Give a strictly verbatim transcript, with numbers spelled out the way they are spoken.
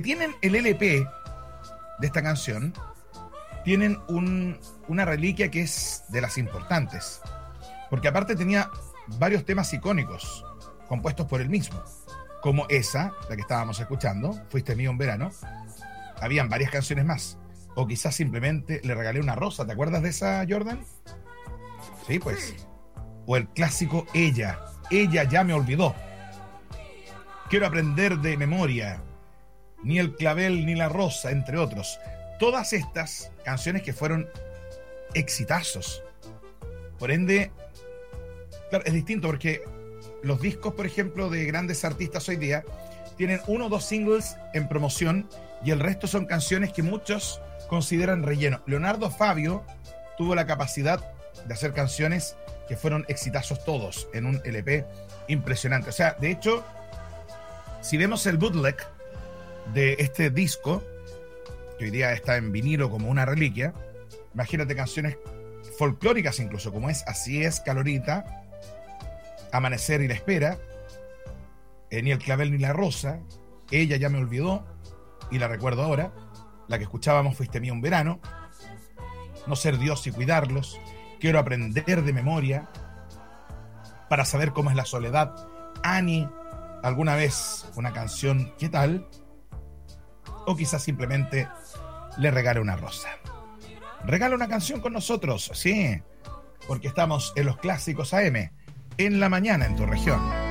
tienen el L P de esta canción, tienen un, una reliquia que es de las importantes, porque aparte tenía varios temas icónicos compuestos por él mismo, como esa, la que estábamos escuchando, Fuiste mío un verano. Habían varias canciones más, o quizás simplemente Le regalé una rosa. ¿Te acuerdas de esa, Jordan? Sí, pues. O el clásico Ella, Ella ya me olvidó. Quiero aprender de memoria, Ni el clavel ni la rosa, entre otros. Todas estas canciones que fueron exitazos. Por ende, claro, es distinto porque los discos, por ejemplo, de grandes artistas hoy día tienen uno o dos singles en promoción y el resto son canciones que muchos consideran relleno. Leonardo Fabio tuvo la capacidad de hacer canciones que fueron exitazos todos en un L P impresionante. O sea, de hecho, si vemos el bootleg de este disco, que hoy día está en vinilo como una reliquia, imagínate canciones folclóricas incluso, como es Así es, Calorita, Amanecer y la espera, eh, Ni el clavel ni la rosa, Ella ya me olvidó y la recuerdo ahora, la que escuchábamos Fuiste mío un verano, No ser Dios y cuidarlos, Quiero aprender de memoria, Para saber cómo es la soledad, Ani, alguna vez una canción, ¿qué tal? O quizás simplemente Le regale una rosa. Regala una canción con nosotros, sí, porque estamos en los Clásicos A M, en la mañana en tu región.